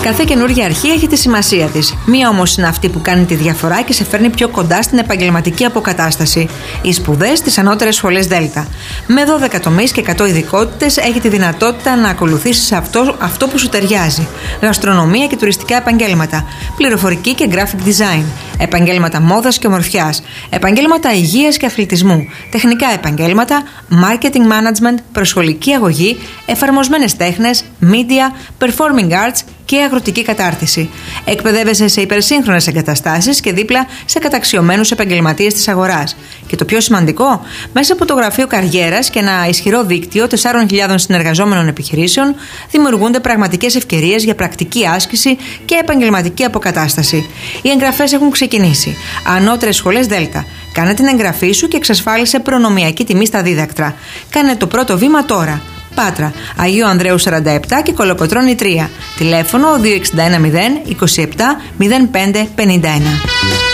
Κάθε καινούργια αρχή έχει τη σημασία της. Μία όμως είναι αυτή που κάνει τη διαφορά και σε φέρνει πιο κοντά στην επαγγελματική αποκατάσταση. Οι σπουδές στις ανώτερες σχολές Δέλτα. Με 12 τομείς και 100 ειδικότητες έχει τη δυνατότητα να ακολουθήσεις αυτό που σου ταιριάζει. Γαστρονομία και τουριστικά επαγγέλματα. Πληροφορική και graphic design. Επαγγέλματα μόδας και ομορφιάς. Επαγγέλματα υγείας και αθλητισμού. Τεχνικά επαγγέλματα. Marketing management. Προσχολική αγωγή. Εφαρμοσμένες τέχνες. Media. Performing arts και αγροτική κατάρτιση. Εκπαιδεύεσαι σε υπερσύγχρονες εγκαταστάσεις και δίπλα σε καταξιωμένους επαγγελματίες της αγοράς. Και το πιο σημαντικό, μέσα από το γραφείο καριέρας και ένα ισχυρό δίκτυο 4.000 συνεργαζόμενων επιχειρήσεων, δημιουργούνται πραγματικές ευκαιρίες για πρακτική άσκηση και επαγγελματική αποκατάσταση. Οι εγγραφές έχουν ξεκινήσει. Ανώτερες σχολές Δέλτα. Κάνε την εγγραφή σου και εξασφάλισε προνομιακή τιμή στα δίδακτρα. Κάνε το πρώτο βήμα τώρα. Πάτρα, Αγίου Ανδρέου 47 και Κολοκοτρώνη 3. Τηλέφωνο 2610 27 05 51.